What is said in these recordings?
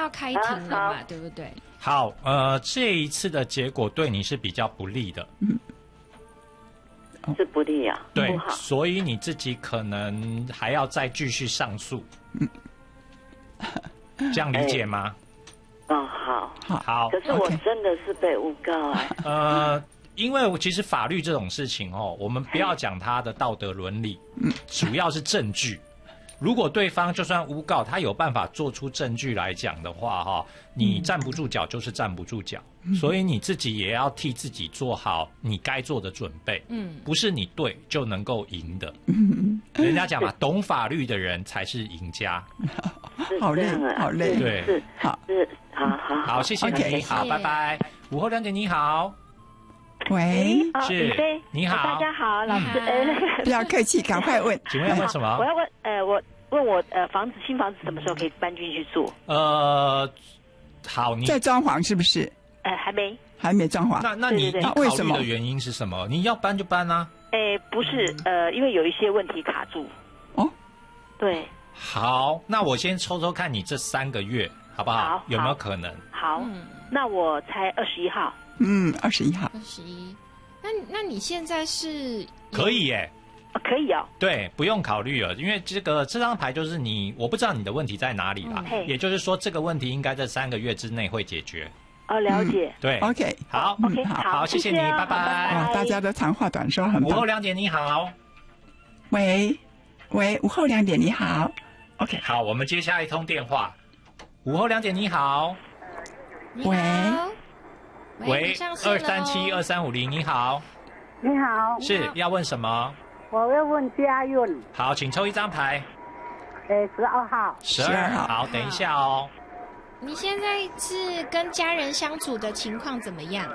要开庭了嘛，对不对？ 好，这一次的结果对你是比较不利的， 是不利啊， 对不，好。 所以你自己可能还要再继续上诉，这样理解吗？ 哦，好。 好， 可是我真的是被诬告哎。 因为其实法律这种事情哦，我们不要讲它的道德伦理，主要是证据。如果对方就算诬告，他有办法做出证据来讲的话，哈，你站不住脚就是站不住脚，所以你自己也要替自己做好你该做的准备，不是你对就能够赢的。人家讲嘛，懂法律的人才是赢家。 好累，好累， 对， 是好， 是，好， 谢谢你，好，拜拜。午后2点，你好， 喂， 是李飞， 你好， 大家好，老师， 不要客气，赶快问。 请问要问什么？ 我要问，我新房子什么时候可以搬进去住？ 好，你在装潢是不是？ 还没装潢。 那你对考虑的原因是什么？你要搬就搬啊。 不是，因为有一些问题卡住。 哦， 对。 好，那我先抽抽看你这3个月好不好？ 好， 有没有可能？ 好，那我才21号。 21号。 21。那你现在是可以耶？ 可以哦。 对，不用考虑了，因为这张牌就是你，我不知道你的问题在哪里啦。也就是说，这个问题应该在3个月之内会解决。 了解。 对 ，OK， 好 ，OK， 好，谢谢你，拜拜。 大家都长话短说，很棒。 午后2点，你好。 喂，午后2点，你好。OK， 好，我们接下一通电话。午后2点，你好。 喂 ，2372350，你好。 你好， 是要问什么？ 我要问家运。 好，请抽一张牌。 12号。 12号。好，等一下哦。 你现在是跟家人相处的情况怎么样？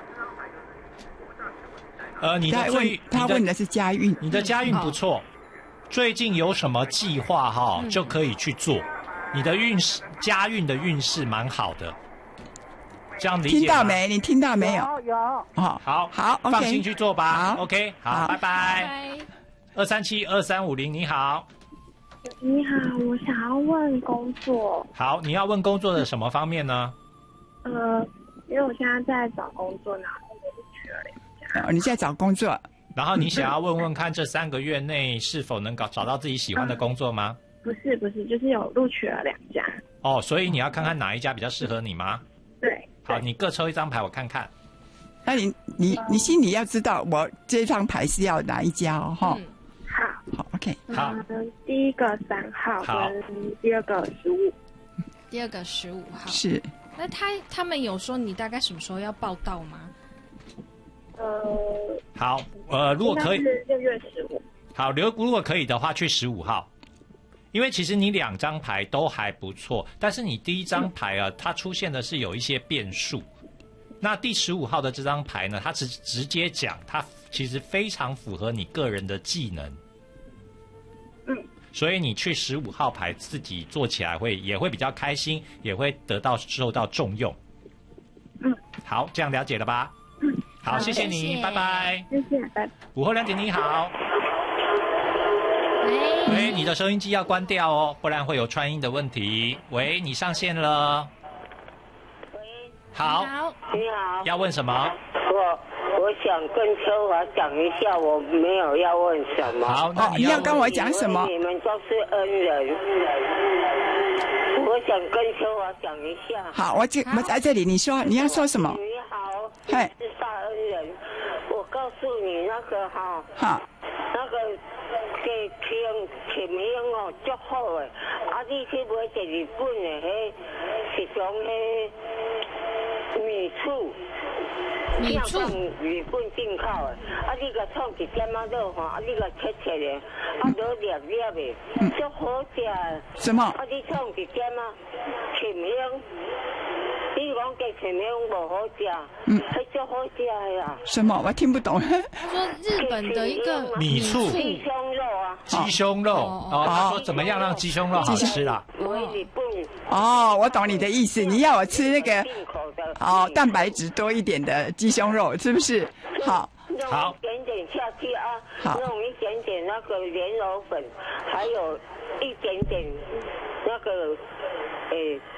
他问的是家运， 你的家运不错，最近有什么计划哈，就可以去做。你的家运的运势蛮好的，这样理解吗？ 听到没？你听到没有？ 有。 好，放心去做吧。OK， 好，拜拜。2372350，你好。 你好，我想要问工作。 好，你要问工作的什么方面呢？ 因为我现在在找工作，然后我录取了2家。 你现在找工作， 然后你想要问问看，这3个月内是否能找到自己喜欢的工作吗？ 不是，就是有录取了2家。 哦，所以你要看看哪一家比较适合你吗？ 对。 好，你各抽一张牌，我看看。 那你心里要知道，我这张牌是要哪一家哦，哈。好 ，OK， 好。 第一个3号跟第二个15。 第二个15号。 是。 那他们有说你大概什么时候要报到吗？ 好，如果可以 ，6月15。 好，如果可以的话，去15号。因为其实你2张牌都还不错，但是你第一张牌啊，它出现的是有一些变数。那第15号的这张牌呢，它直接讲，它其实非常符合你个人的技能。所以你去15号牌自己做起来也会比较开心，也会受到重用。好，这样了解了吧？好，谢谢你，拜拜。 谢谢，拜拜。 午后2点，你好。喂，你的收音机要关掉哦，不然会有穿音的问题。喂，你上线了。 喂， 好， 你好， 要问什么？ 我想跟秋华讲一下，我没有要问什么。 好，那你要跟我讲什么？ 你们都是恩人，我想跟秋华讲一下。 好，我在这里，你说你要说什么？ 你好，你是大恩人。我告诉你那个那个给天命哦，足好诶。你去买一个日本的一种米醋。 米醋， 日本进口的，你甲创一点仔落吼，你甲切的，落粒粒的，足好食。 什么？ 你创一点仔甜香，你讲加甜香无好食，迄足好食的呀。 什么？我听不懂。 他说日本的一个米醋鸡胸肉啊， 鸡胸肉他说怎么样让鸡胸肉好吃啦？ 我懂你的意思，你要我吃那个蛋白质多一点的鸡胸肉，是不是？好， 弄一点点下去啊，弄一点点那个莲藕粉，还有一点点那个